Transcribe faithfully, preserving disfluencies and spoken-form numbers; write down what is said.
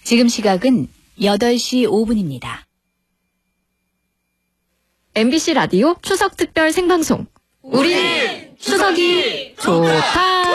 지금 시각은 여덟 시 오 분입니다. 엠비씨 라디오 추석 특별 생방송. 우리 추석이 좋다.